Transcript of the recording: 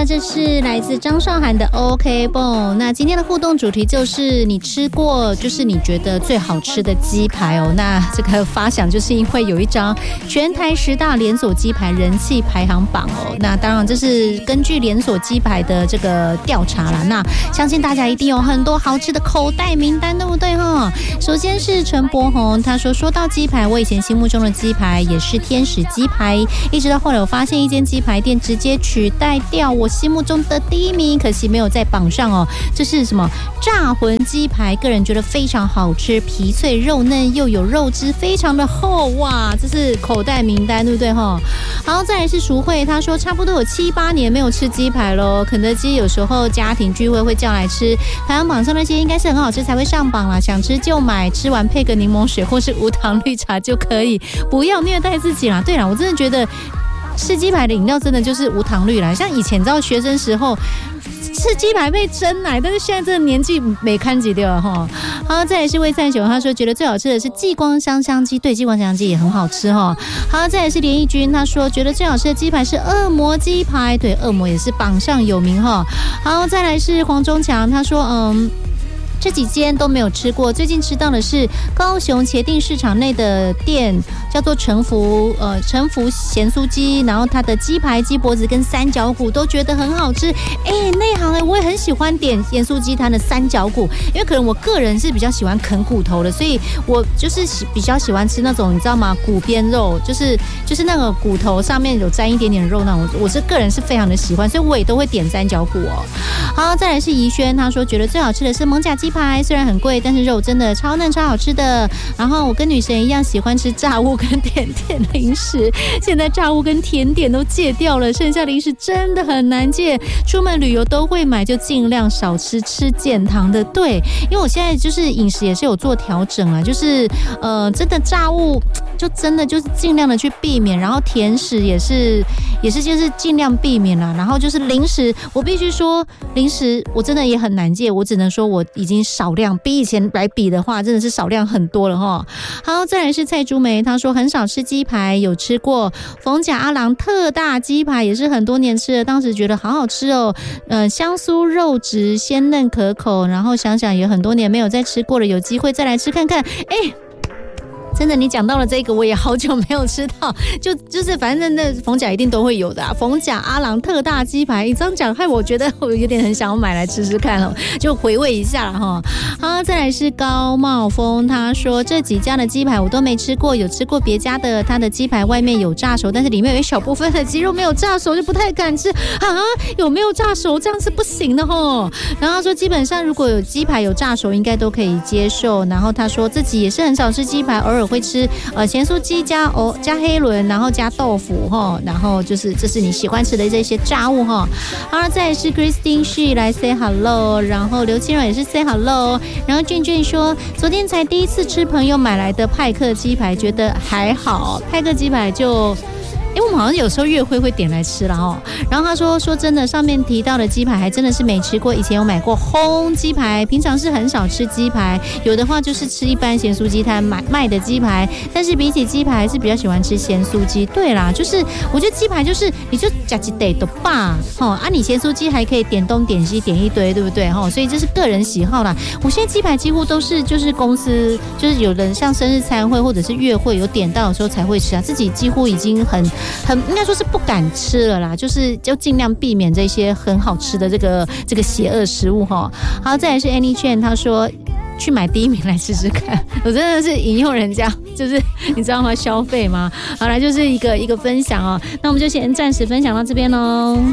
这是来自张韶涵的 OK 蹦。那今天的互动主题就是你吃过就是你觉得最好吃的鸡排哦。那这个发想就是因为有一张全台10大连锁鸡排人气排行榜哦。那当然这是根据连锁鸡排的这个调查啦。那相信大家一定有很多好吃的口袋名单，对不对哈？首先是陈柏宏，他说到鸡排，我以前心目中的鸡排也是天使鸡排，一直到后来我发现一间鸡排店直接取代掉我心目中的第一名，可惜没有在榜上哦。这是什么炸魂鸡排，个人觉得非常好吃，皮脆肉嫩又有肉汁，非常的厚哇，这是口袋名单，对不对哈？好，再来是淑慧，他说差不多有7、8年没有吃鸡排咯，肯德基有时候家庭聚会会叫来吃，排行榜上那些应该是很好吃才会上榜啦，想吃就买，吃完配个柠檬水或是无糖绿茶就可以，不要虐待自己啦。对啦，我真的觉得吃鸡排的饮料真的就是无糖绿啦，像以前你知道学生时候吃鸡排配珍奶，但是现在这个年纪没看几掉了哈。好，再来是魏灿雄，他说觉得最好吃的是继光香香鸡，对，继光香香鸡也很好吃哈。好，再来是连义君，他说觉得最好吃的鸡排是恶魔鸡排，对，恶魔也是榜上有名哈。好，再来是黄忠强，他说这几间都没有吃过，最近吃到的是高雄茄定市场内的店，叫做陈福咸酥鸡，然后它的鸡排、鸡脖子跟三角骨都觉得很好吃。内行我也很喜欢点盐酥鸡摊的三角骨，因为可能我个人是比较喜欢啃骨头的，所以我就是比较喜欢吃那种你知道吗？骨边肉，就是那个骨头上面有沾一点点肉那种，我是个人是非常的喜欢，所以我也都会点三角骨哦。好，再来是怡轩，他说觉得最好吃的是蒙甲鸡排，虽然很贵，但是肉真的超嫩超好吃的。然后我跟女神一样喜欢吃炸物跟甜点零食，现在炸物跟甜点都戒掉了，剩下零食真的很难戒。出门旅游都会买，就尽量少吃减糖的。对，因为我现在就是饮食也是有做调整啊，就是真的炸物就真的就是尽量的去避免，然后甜食也是就是尽量避免啦。然后就是零食，我必须说零食我真的也很难戒，我只能说我已经少量，比以前来比的话真的是少量很多了齁。好，再来是蔡珠梅，她说很少吃鸡排，有吃过逢甲阿郎特大鸡排，也是很多年吃了，当时觉得好好吃哦，香酥肉质鲜嫩可口，然后想想也很多年没有再吃过了，有机会再来吃看看。真的，你讲到了这个，我也好久没有吃到，就是反正那逢甲一定都会有的啊。逢甲阿郎特大鸡排，你这样讲害我觉得我有点很想要买来吃吃看哦，就回味一下了哈。好，再来是高茂峰，他说这几家的鸡排我都没吃过，有吃过别家的，他的鸡排外面有炸熟，但是里面有一小部分的鸡肉没有炸熟，就不太敢吃啊。有没有炸熟这样是不行的齁。然后他说基本上如果有鸡排有炸熟应该都可以接受。然后他说自己也是很少吃鸡排，偶尔会吃咸酥鸡加黑轮，然后加豆腐齁，然后就是这是你喜欢吃的这些炸物齁。好了，再来是 Christine She 来 say hello， 然后刘清柔也是 say hello， 然后俊俊说昨天才第一次吃朋友买来的派克鸡排，觉得还好，派克鸡排就因为我们好像有时候约会会点来吃啦哦。然后他说真的，上面提到的鸡排还真的是没吃过，以前有买过烘鸡排，平常是很少吃鸡排，有的话就是吃一般咸酥鸡摊卖的鸡排，但是比起鸡排还是比较喜欢吃咸酥鸡。对啦，就是我觉得鸡排就是你就加几得都罢你咸酥鸡还可以点东点西点一堆，对不对所以这是个人喜好啦。我现在鸡排几乎都是就是公司就是有人像生日餐会或者是月会有点到的时候才会吃啊，自己几乎已经很应该说是不敢吃了啦，就尽量避免这些很好吃的这个邪恶食物齁。好，再来是 Annie Chen， 他说去买第一名来试试看，我真的是引用人家，就是你知道吗？消费吗？好，来就是一个分享哦。那我们就先暂时分享到这边喽。